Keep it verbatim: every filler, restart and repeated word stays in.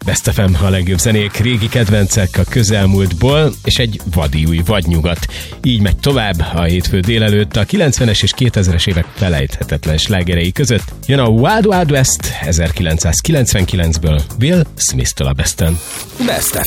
Best ef em, a legjobb zenék, régi kedvencek a közelmúltból, és egy vadi új vadnyugat. Így megy tovább a hétfő délelőtt a kilencvenes és kétezres évek felejthetetlen slágerei között. Jön a Wild Wild West ezerkilencszázkilencvenkilencből Will Smith-től a Besten. Best ef